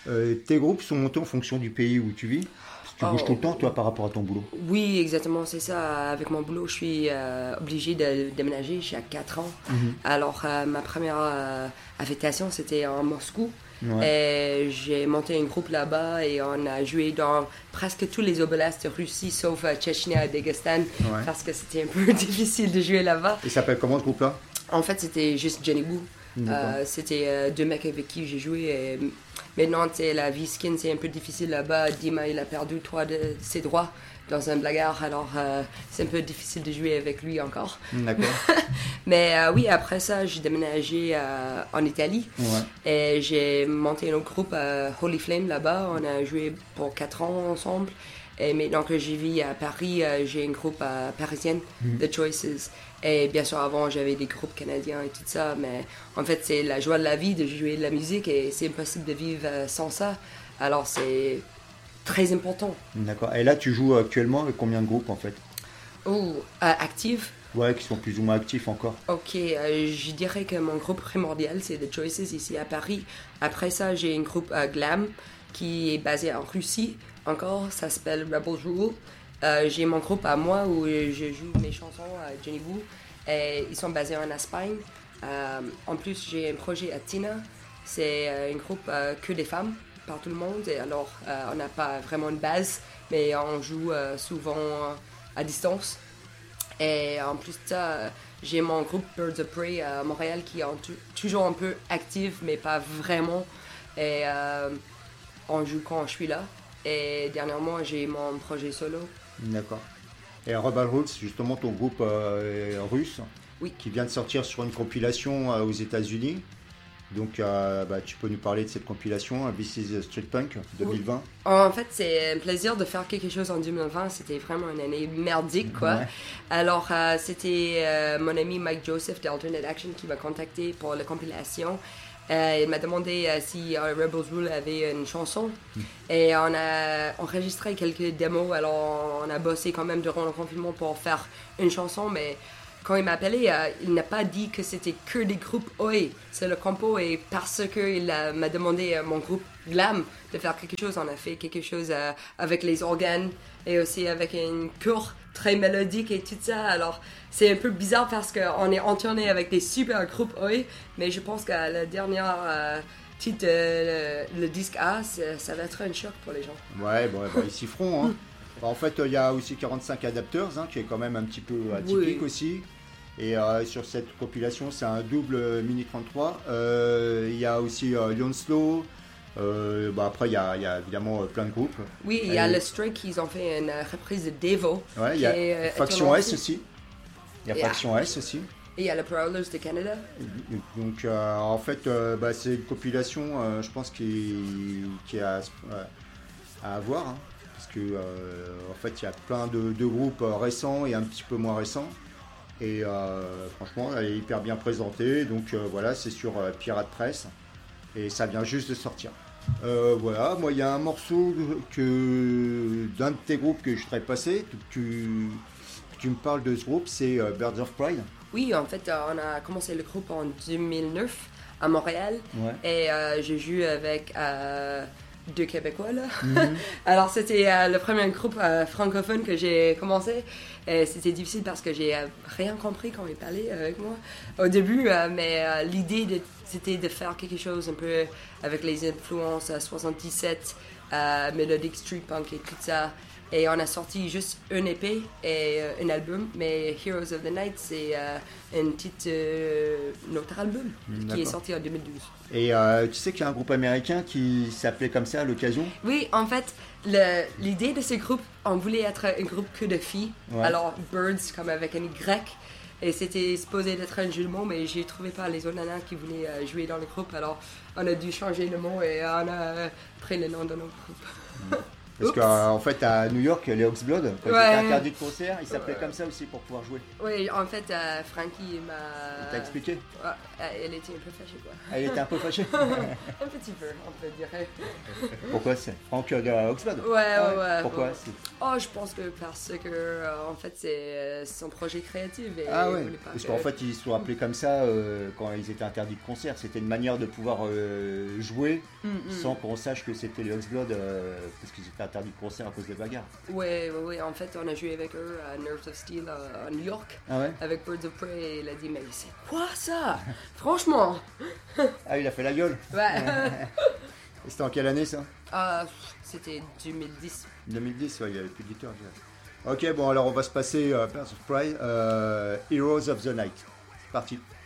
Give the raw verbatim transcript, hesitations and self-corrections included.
Euh, tes groupes sont montés en fonction du pays où tu vis? Tu bouges Oh, tout le temps, toi, par rapport à ton boulot? oui, exactement, c'est ça. Avec mon boulot, je suis euh, obligée de déménager chaque quatre ans. Mhm. Alors, euh, ma première euh, affectation, c'était en Moscou. Ouais. Et j'ai monté un groupe là-bas et on a joué dans presque tous les oblasts de Russie, sauf euh, Tchétchénie et Daghestan, Ouais. parce que c'était un peu difficile de jouer là-bas. Et ça s'appelle comment ce groupe-là? En fait, c'était juste Jenny Boo. D'accord. Euh, c'était euh, deux mecs avec qui j'ai joué. Et maintenant, tu sais, la vie skin, c'est un peu difficile là-bas. Dima, il a perdu trois de ses droits dans un blagueur. Alors, euh, c'est un peu difficile de jouer avec lui encore. D'accord. Mais euh, oui, après ça, j'ai déménagé euh, en Italie. Ouais. Et j'ai monté un groupe euh, Holy Flame là-bas. On a joué pour quatre ans ensemble. Et maintenant que j'y vis à Paris, euh, j'ai un groupe euh, parisien, Mhm. The Choices. Et bien sûr, avant, j'avais des groupes canadiens et tout ça. Mais en fait, c'est la joie de la vie de jouer de la musique et c'est impossible de vivre euh, sans ça. Alors, c'est très important. D'accord. Et là, tu joues actuellement avec combien de groupes en fait? Oh, euh, active. Ouais, qui sont plus ou moins actifs encore. Ok, euh, je dirais que mon groupe primordial, c'est The Choices ici à Paris. Après ça, j'ai un groupe euh, Glam qui est basé en Russie. Encore, ça s'appelle Rebel Rule. Euh, j'ai mon groupe à moi où je joue mes chansons à Jenny Boo. Et ils sont basés en Espagne. Euh, en plus, j'ai un projet à Tina. C'est euh, un groupe euh, que des femmes par tout le monde. Et alors, euh, on n'a pas vraiment une base, mais on joue euh, souvent euh, à distance. Et en plus de ça, euh, j'ai mon groupe Birds of Prey à Montréal qui est en tu- toujours un peu actif, mais pas vraiment. Et euh, on joue quand je suis là. Et dernièrement, j'ai mon projet solo. D'accord. Et Rebel Roots, c'est justement ton groupe euh, russe, Oui. qui vient de sortir sur une compilation euh, aux États-Unis. Donc, euh, bah, tu peux nous parler de cette compilation, This is Street Punk deux mille vingt. En fait, c'est un plaisir de faire quelque chose en deux mille vingt. C'était vraiment une année merdique, quoi. Ouais. Alors, euh, c'était euh, mon ami Mike Joseph d'Alternate Action qui m'a contacté pour la compilation. Euh, il m'a demandé euh, si euh, Rebels Rule avait une chanson. Mm. Et on a enregistré quelques démos. Alors, on a bossé quand même durant le confinement pour faire une chanson, mais quand il m'a appelé, euh, il n'a pas dit que c'était que des groupes Oi. C'est le compo et parce qu'il euh, m'a demandé euh, mon groupe Glam de faire quelque chose, on a fait quelque chose euh, avec les organes et aussi avec une cour très mélodique et tout ça. Alors c'est un peu bizarre parce qu'on est en tournée avec des super groupes Oi, mais je pense qu'à la dernière euh, titre, euh, le, le disque A, ça, ça va être un choc pour les gens. Ouais, bon, bah, ils s'y feront. Hein. Bah, en fait, il y a aussi quarante-cinq Adapters, hein, qui est quand même un petit peu atypique Oui. aussi. Et euh, sur cette compilation, c'est un double Mini trente-trois. Euh, Il y a aussi euh, Lyon Slow. Euh, bah, après, il y, a, il y a évidemment euh, plein de groupes. Oui, il y a Et- le Strike, ils ont fait une euh, reprise de Devo. Ouais, il qui y a est, euh, Faction étonnant S aussi. Il y a Et- Faction S aussi. Et il y a le Prowlers de Canada. Donc, euh, en fait, euh, bah, c'est une compilation, euh, je pense, qui, qui est à, à avoir. Hein, parce que, euh, en fait, il y a plein de, de groupes euh, récents et un petit peu moins récents. Et euh, franchement, elle est hyper bien présentée. Donc, euh, voilà, c'est sur euh, Pirate Press. Et ça vient juste de sortir. Euh, voilà, moi, il y a un morceau que, d'un de tes groupes que je t'ai passé. Tu, tu me parles de ce groupe, c'est euh, Birds of Pride. Oui, en fait, euh, on a commencé le groupe en deux mille neuf à Montréal. Ouais. Et euh, je joue avec euh, deux Québécois, là. Mhm. Alors, c'était euh, le premier groupe euh, francophone que j'ai commencé. Et c'était difficile parce que j'ai euh, rien compris quand ils parlaient avec moi au début. euh, mais euh, l'idée, de, c'était de faire quelque chose un peu avec les influences euh, soixante-dix-sept, euh, Melodic Street Punk et tout ça. Et on a sorti juste un E P et euh, un album, mais Heroes of the Night, c'est euh, un titre, euh, notre album, qui D'accord. est sorti en deux mille douze. Et euh, tu sais qu'il y a un groupe américain qui s'appelait comme ça à l'occasion. Oui, en fait, le- l'idée de ce groupe, on voulait être un groupe que de filles. Ouais. Alors, Birds, comme avec un Y. Et c'était supposé d'être un jeu de mots, mais j'ai trouvé pas les autres nanas qui voulaient euh, jouer dans le groupe. Alors, on a dû changer le mot et on a euh, pris le nom de notre groupe. Parce Oups. qu'en fait, à New York, les Oxblood, quand Ouais. ils étaient interdits de concert, ils s'appelaient comme ça aussi pour pouvoir jouer. Oui, en fait, euh, Frankie m'a. Il t'a expliqué? Ouais, elle était un peu fâchée, quoi. Elle était un peu fâchée. Un petit peu, on peut dire. Pourquoi c'est Frank de Oxblood? Ouais, ouais, ouais. Pourquoi ouais. c'est... Oh, je pense que parce que, euh, en fait, c'est euh, son projet créatif. Et Ah il ouais, voulait pas parce que- qu'en fait ils se sont appelés comme ça euh, quand ils étaient interdits de concert. C'était une manière de pouvoir euh, jouer Mm, mm. sans qu'on sache que c'était les Oxblood euh, parce qu'ils étaient interdits de concert à cause des bagarres. Ouais, ouais, ouais. En fait, on a joué avec eux à Nerves of Steel euh, à New York Ah ouais? avec Birds of Prey et il a dit, mais c'est quoi ça? Franchement. Ah, il a fait la gueule. Ouais. Et c'était en quelle année ça? Ah, c'était deux mille dix. deux mille dix, ouais, il y avait plus de guitare. Ok, bon alors on va se passer euh, Birds of Prey, euh, Heroes of the Night. C'est parti.